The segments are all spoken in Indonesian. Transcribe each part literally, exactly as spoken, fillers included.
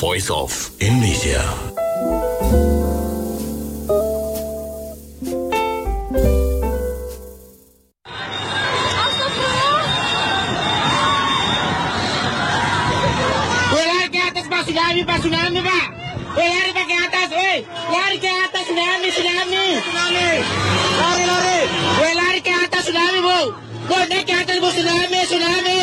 voice of Indonesia. Tsunami, Pak, tsunami, Pak. Woi, lari Pak ke atas, woi. Lari ke atas, tsunami, tsunami. Tsunami. Lari, lari. Woi, lari ke atas, tsunami, Bu. Bu, naik ke atas, Bu, tsunami, tsunami.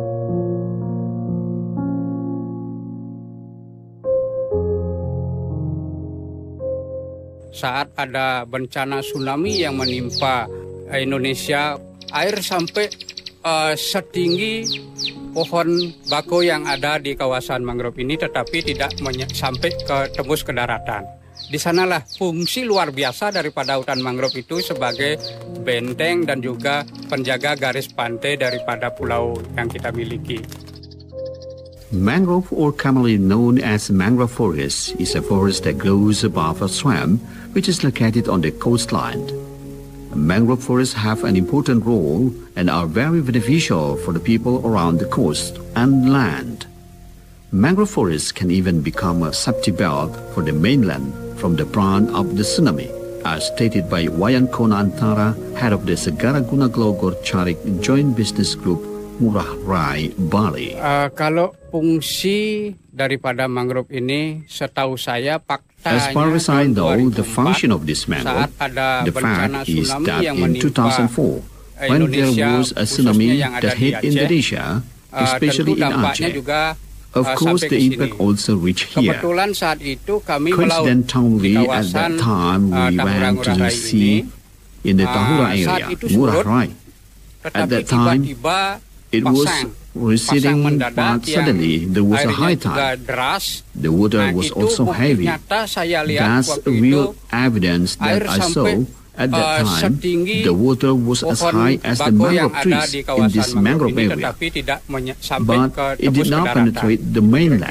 Saat ada bencana tsunami yang menimpa Indonesia, air sampai uh, setinggi pohon bako yang ada di kawasan mangrove ini, tetapi tidak menye- sampai ke tembus ke daratan. Di sanalah fungsi luar biasa daripada hutan mangrove itu sebagai benteng dan juga penjaga garis pantai daripada pulau yang kita miliki. Mangrove, or commonly known as mangrove forest, is a forest that grows above a swamp, which is located on the coastline. Mangrove forests have an important role and are very beneficial for the people around the coast and land. Mangrove forests can even become a safety belt for the mainland from the brunt of the tsunami, as stated by Wayan Konantara, head of the Segara Guna Glogor Charik Joint Business Group, Ngurah Rai, Bali. Uh, kalau fungsi daripada mangrove ini, setahu saya faktanya as far as I know, the function of this mangrove, the fact is that in two thousand four, when there was a tsunami that hit Indonesia, especially in Aceh, of course the impact also reached here. Kebetulan saat itu kami Coincidentally, at that time we went to the sea in the Tahura area, Ngurah Rai. At that time, it was receding, but suddenly there was a high tide. The water was also heavy. That's real evidence that I saw. At that time, the water was as high as the mangrove trees in this mangrove area, but it did not penetrate the mainland.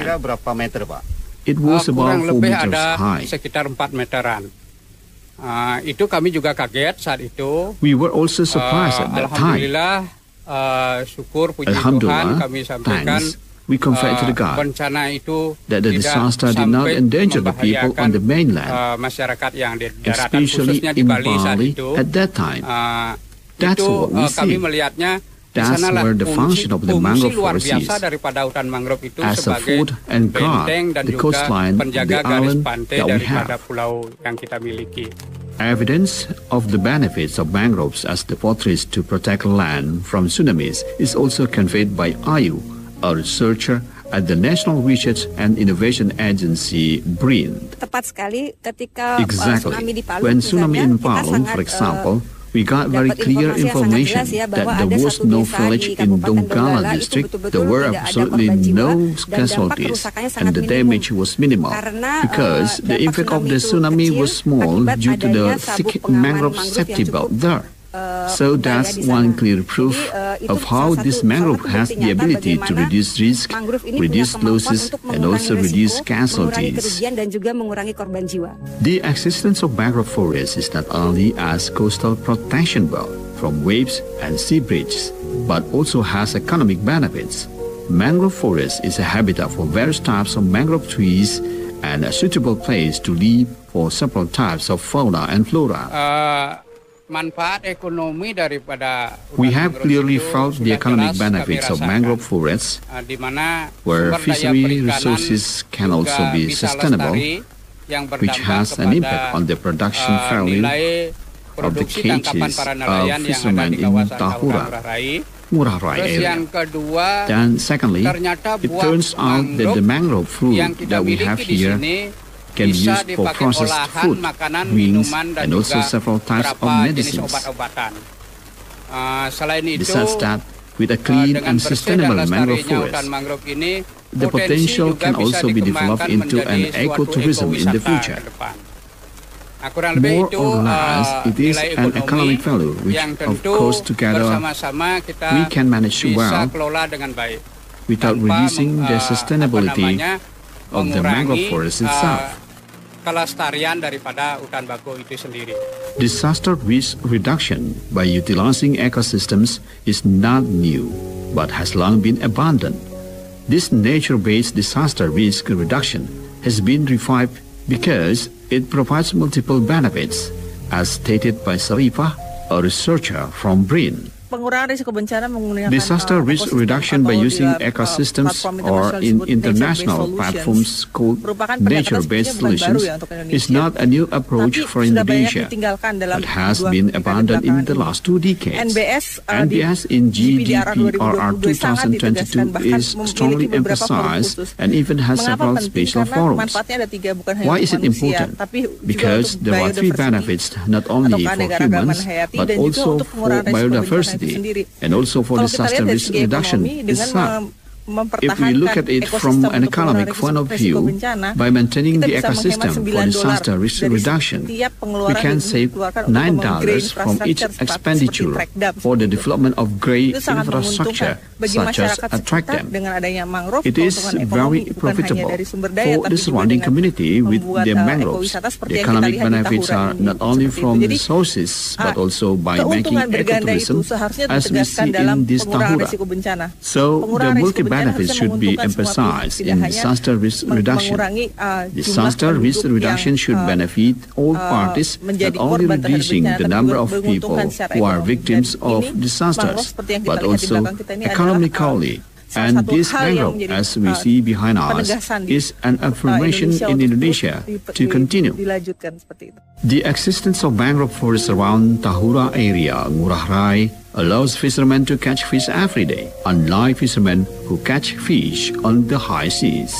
It was about four meters high. Sekitar empat meteran. Uh, itu kami juga kaget saat itu. We were also surprised uh, at that time. Alhamdulillah, uh, syukur puji Tuhan kami sampaikan. Thanks. We confess to the God bencana itu that the disaster did not endanger the people on the mainland, uh, masyarakat yang di daratan especially khususnya di in Bali saat Bali itu. at that time. Uh, That's itu, what we uh, kami see. melihatnya That's where the function of the mangrove forest is, daripada hutan mangrove itu as a food and guard dan the juga coastline of penjaga the garis island pantai that we daripada have. pulau yang kita miliki. Evidence of the benefits of mangroves as the fortress to protect land from tsunamis is also conveyed by Ayu, a researcher at the National Research and Innovation Agency, BRIN. Tepat sekali ketika exactly. uh, tsunami di Palu. When tsunami in Palu, sangat, for example, uh, we got very clear information ya, that there was no village in Donggala district. There were absolutely no casualties, and the damage was minimal karena, because uh, the impact of the tsunami was small due to the thick mangrove safety belt there. So that's one clear proof of how this mangrove has the ability to reduce risk, reduce losses, and also reduce casualties. The existence of mangrove forests is not only as coastal protection belt from waves and sea breaches, but also has economic benefits. Mangrove forest is a habitat for various types of mangrove trees and a suitable place to live for several types of fauna and flora. Uh... Manfaat ekonomi daripada we have clearly felt the economic benefits of mangrove forests, uh, di mana where fishery resources can also be sustainable, which has an impact on the production uh, value of the cages of fishermen in Tahura, Ngurah Rai area. Then secondly, it turns out that the mangrove fruit that we have here can be used for processed food, wings, and also several types of medicines. Besides that, with a clean and sustainable mangrove forest, the potential can also be developed into an ecotourism in the future. More or less, it is an economic value which, of course, together we can manage well without reducing the sustainability of the mangrove forest itself. Kelestarian daripada hutan bako itu sendiri. Disaster risk reduction by utilizing ecosystems is not new, but has long been abundant. This nature-based disaster risk reduction has been revived because it provides multiple benefits, as stated by Sarifah, a researcher from B R I N. Pengurangan risiko bencana menggunakan disaster risk reduction by using ecosystems or in international platforms called nature-based solutions is not a new approach for Indonesia, but has been abandoned in the last two decades. N B S in G D P R R twenty twenty-two is strongly emphasized and even has several special forums. Why is it important? Because there are three benefits not only for humans but also for biodiversity and also for disaster risk reduction itself. If we look at it from an economic point of view, by maintaining the ecosystem for disaster risk reduction, we can save nine dollars from each expenditure for the development of grey infrastructure, such as attract them. It is very profitable for the surrounding community with the mangroves. The economic benefits are not only from resources, but also by making ecotourism, as we see in this Tahura. So, the multi benefits should be emphasized in disaster risk reduction. Disaster risk reduction should benefit all parties, not only reducing the number of people who are victims of disasters, but also economically. And this mangrove, as we see behind us, is an affirmation in Indonesia to continue. The existence of mangrove forests around Tahura area, Ngurah Rai, allows fishermen to catch fish every day, unlike fishermen who catch fish on the high seas.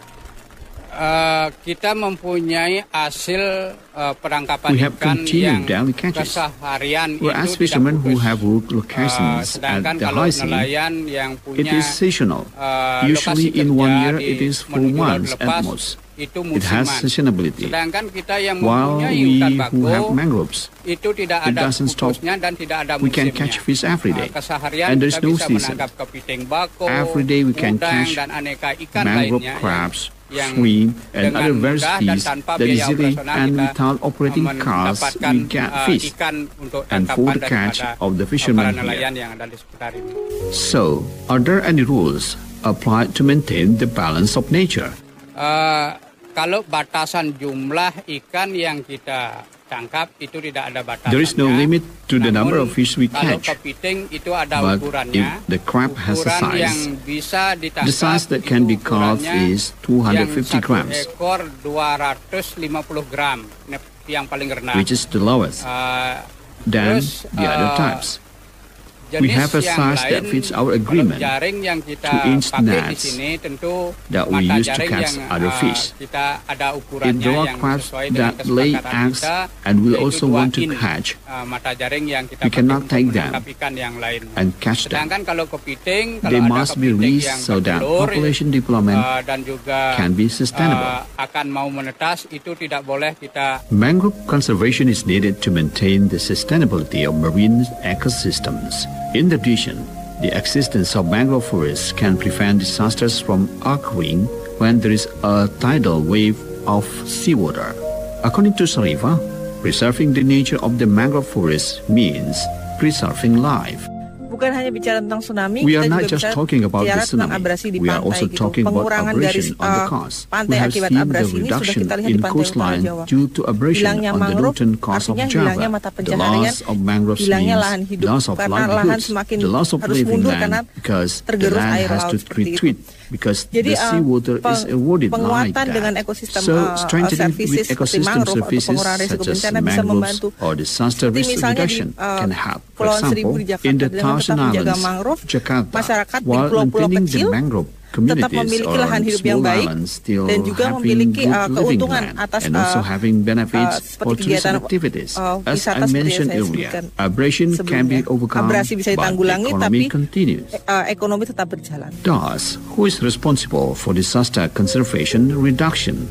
Uh, kita mempunyai hasil uh, penangkapan we have ikan yang daily catches, keseharian whereas itu fishermen tidak who fokus. have work locations Uh, at the high sea, yang punya, it is seasonal. Uh, Usually in one year di it is for menuju laut months lepas, at most. Itu It has musiman. seasonability. Sedangkan kita yang While mempunyai we hutan who bakau have mangroves, itu tidak it ada doesn't stop. fokusnya dan tidak ada We can musimnya. catch fish every day, Uh, keseharian and there is kita no bisa season. menangkap kepiting bakau, Every day we can udang, catch dan aneka ikan mangrove lainnya crabs, yang shrimp, and dengan other mudah varieties dan tanpa that biaya easily operasional and kita without operating costs mendapatkan we get uh, fish ikan untuk and for tangkapan the catch daripada of the para fishermen nelayan here. yang ada di sekitar ini. So, are there any rules applied to maintain the balance of nature? Uh, kalau batasan jumlah ikan yang kita tangkap itu tidak ada batasannya. There is no limit to the Namun, number of fish we kalau catch. kepiting itu ada But ukurannya. if the crab has a Ukuran yang size, bisa ditangkap, the size that can be caught ukurannya is two hundred fifty yang grams, satu ekor dua ratus lima puluh gram, yang paling rendah. which is the lowest. Uh, Then terus, the other uh, types. jenis We have a yang size that lain, fits our kalau agreement, jaring yang kita two-inch pakai di nets sini tentu that we mata use to jaring catch yang other uh, fish. kita ada If ukurannya there are yang crabs sesuai dengan that lay kesepakatan eggs kita, and will yaitu also dua want to in, catch, uh, mata jaring yang kita we pakai cannot untuk take them menangkap ikan yang lain. and catch them. Sedangkan kalau kepiting, kalau They ada must be kepiting released yang so that bertelur, population development uh, dan juga can be sustainable. uh, akan mau menetas, itu tidak boleh kita. Mangrove conservation is needed to maintain the sustainability of marine ecosystems. In addition, the existence of mangrove forests can prevent disasters from occurring when there is a tidal wave of seawater. According to Sarifah, preserving the nature of the mangrove forest means preserving life. Bukan hanya bicara tentang tsunami, We kita are not juga just bicara talking about the bicara tentang tsunami. abrasi di We are pantai also gitu. talking about Pengurangan garis abrasion on the uh, coast. pantai We have akibat seen the abrasi ini sudah reduction kita lihat di in pantai utara coastline Jawa. due to abrasion Hilangnya on the mangrove northern coast of artinya hilangnya Java. mata The pencaharian, loss of mangroves hilangnya means lahan hidup loss of karena lahan livelihoods, semakin the loss of harus living mundur karena land because the tergerus land air has laut to seperti itu. retreat because Jadi the uh, seawater peng, is eroded like penguatan dengan that. ekosistem So uh, strengthening services with seperti ecosystem mangrove atau services pengurangan risiko such as bencana bisa mangroves membantu. or disaster Seperti risk misalnya di reduction uh, can help. For Kepulauan Seribu example, di Jakarta in the dengan Thousand tetap menjaga Islands, mangrove, Jakarta, masyarakat di while pulau-pulau maintaining kecil the mangrove tetap communities memiliki or lahan hidup yang small baik islands still dan juga having memiliki good uh, living keuntungan land atas and also uh, having benefits uh, seperti for tourism kegiatan activities. uh, As wisata I seperti yang mentioned saya earlier, sebutkan abrasion can be sebelumnya. overcome, Abrasi bisa but the ditanggulangi, economy tapi continues. uh, ekonomi tetap berjalan. Thus, who is responsible for disaster conservation reduction?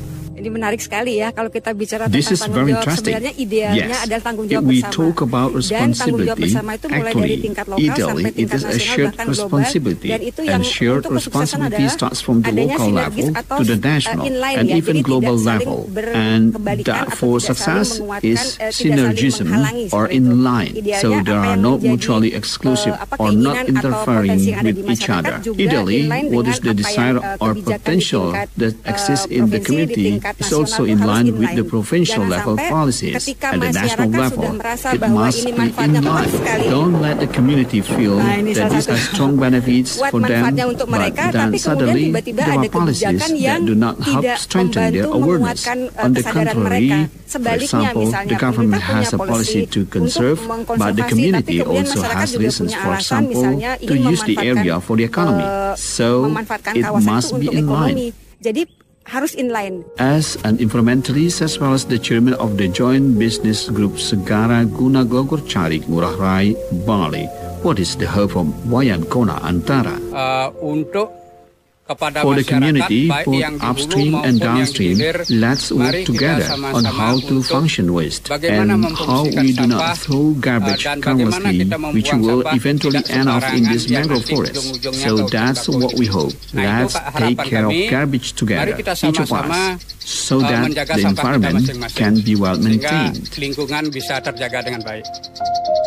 Ini menarik sekali ya kalau kita bicara This tentang is tanggung very jawab. interesting. Sebenarnya idealnya Yes. adalah tanggung If jawab we bersama. talk about Dan tanggung jawab responsibility, bersama itu mulai dari actually, tingkat lokal ideally, sampai it tingkat is a nasional shared bahkan global. responsibility, Dan itu and yang shared untuk kesuksesan responsibility adalah starts from the adanya local sinergis level atau to the uh, national inline and ya. even Jadi global tidak saling level. And berkebalikan that atau for tidak saling success menguatkan, is eh, tidak saling synergism menghalangi or seperti itu. in line, Idealnya so there apa are yang not menjadi, mutually eh, exclusive apa or keinginan not atau interfering potensi yang ada with di each masyarakat other. juga Ideally, inline what dengan is the apa yang, desire eh, or kebijakan di potential tingkat, that eh, exists in the provinsi, di community tingkat is also nasional in itu harus line with inline. the provincial Jangan level sampai policies. ketika At the national masyarakat level, sudah merasa it bahwa must ini be in manfaatnya kuat line. sekali. Don't let the community feel Nah, ini that salah these satu are strong benefits kuat for them, manfaatnya untuk but mereka, then tapi kemudian suddenly tiba-tiba there ada are policies kebijakan yang that do not help tidak strengthen their membantu awareness. menguatkan uh, On the kesadaran contrary, mereka. for Sebaliknya, example, misalnya the government pemerintah has a punya policy to untuk conserve, but the mengkonservasi, community tapi kemudian also masyarakat has juga reasons, punya for alasan, example, misalnya to ingin use the memanfaatkan, area for the economy. uh, So memanfaatkan it kawasan must itu be untuk in ekonomi. line. Jadi harus inline. As an environmentalist as well as the chairman of the joint business group Segara Guna Gogor Carik Ngurah Rai, Bali, what is the hope from Wayan Kona Antara? Uh, untuk kepada For the masyarakat, community, baik both yang di hulu upstream maupun and yang di downstream, hilir, let's work mari kita together on sama-sama how to untuk function waste bagaimana and how memfungsikan we do sampah, not throw garbage uh, dan bagaimana carelessly, kita which membuang will sampah eventually tidak end up in sembarangan this yang mangrove nanti forest. ujung-ujungnya So tahu that's kita what we polusi. hope. Nah, itu Let's harapan take care of kami. garbage Mari together, kita each of sama-sama, us, so uh, that menjaga the sampah kita environment masing-masing, can be well sehingga maintained. lingkungan bisa terjaga dengan baik.